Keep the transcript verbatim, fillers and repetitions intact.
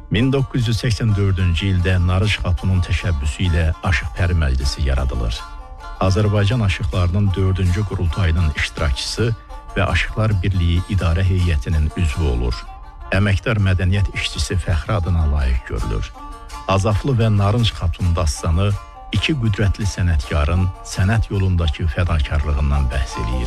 min doqquz yüz səksən dördüncü ildə Narınc xatunun təşəbbüsü ilə Aşıq Pəri Məclisi yaradılır. Azərbaycan Aşıqlarının dördüncü qurultayının iştirakçısı və Aşıqlar Birliyi İdarə Heyətinin üzvü olur. Əməkdar mədəniyyət işçisi fəxri adına layiq görülür. Azaflı və Narınc xatun dastanı iki qüdrətli sənətkarın sənət yolundakı fədakarlığından bəhs eləyir.